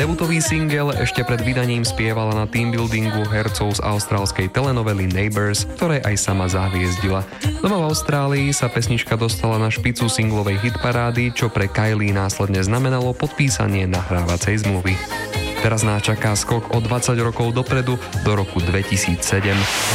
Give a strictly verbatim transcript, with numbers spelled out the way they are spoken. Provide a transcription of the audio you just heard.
Debutový single ešte pred vydaním spievala na teambuildingu hercov z austrálskej telenovely Neighbours, ktorej aj sama zahviezdila. Doma v Austrálii sa pesnička dostala na špicu singlovej hitparády, čo pre Kylie následne znamenalo podpísanie nahrávacej zmluvy. Teraz nás čaká skok o dvadsať rokov dopredu do roku dvetisícsedem.